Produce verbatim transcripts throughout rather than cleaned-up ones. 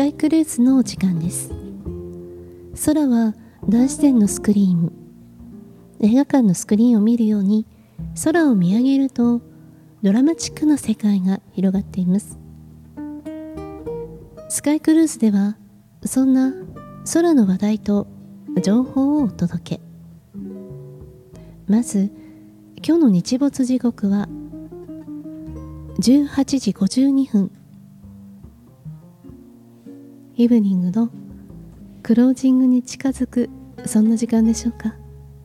スカイクルーズの時間です。空は大自然のスクリーン、映画館のスクリーンを見るように空を見上げるとドラマチックな世界が広がっています。スカイクルーズではそんな空の話題と情報をお届け。まず今日の日没時刻はじゅうはちじごじゅうにふん。イブニングのクロージングに近づくそんな時間でしょうか。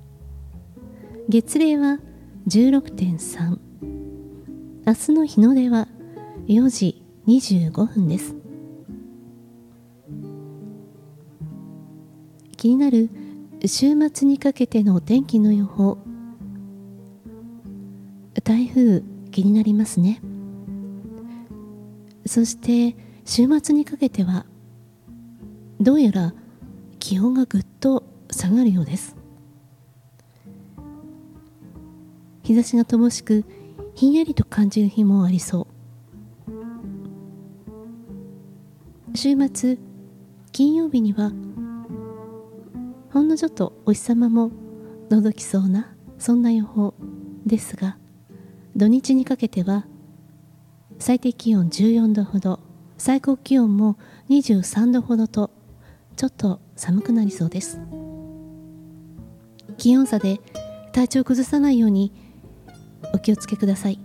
月齢は じゅうろくてんさん。明日の日の出はよじにじゅうごふんです。気になる週末にかけてのお天気の予報。台風気になりますね。そして週末にかけてはどうやら気温がぐっと下がるようです。日差しが乏しくひんやりと感じる日もありそう。週末金曜日にはほんのちょっとお日様も覗きそうなそんな予報ですが、土日にかけては最低気温じゅうよんどほど、最高気温もにじゅうさんどほどとちょっと寒くなりそうです。気温差で体調を崩さないようにお気をつけください。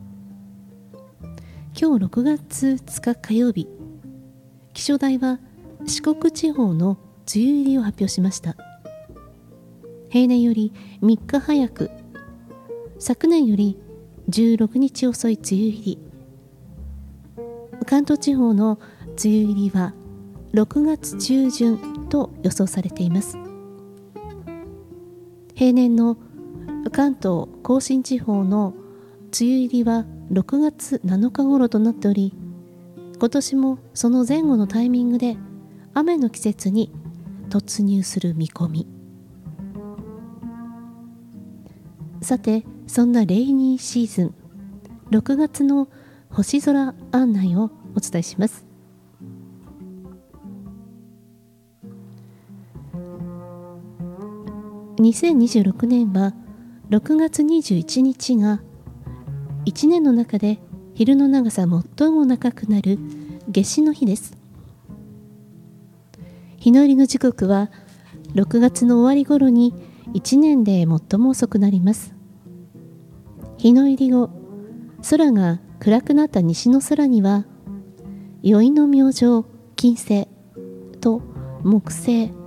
今日ろくがつつか火曜日、気象台は四国地方の梅雨入りを発表しました。平年よりみっか早く、昨年よりじゅうろくにち遅い梅雨入り。関東地方の梅雨入りはろくがつちゅうじゅんと予想されています。平年の関東甲信地方の梅雨入りはろくがつなのか頃となっており、今年もその前後のタイミングで雨の季節に突入する見込み。さて、そんなレイニーシーズン、ろくがつの星空案内をお伝えします。にせんにじゅうろくねんはろくがつにじゅういちにちがいちねんの中で昼の長さ最も長くなる夏至の日です。日の入りの時刻はろくがつの終わり頃にいちねんで最も遅くなります。日の入り後、空が暗くなった西の空には、宵の明星金星と木星、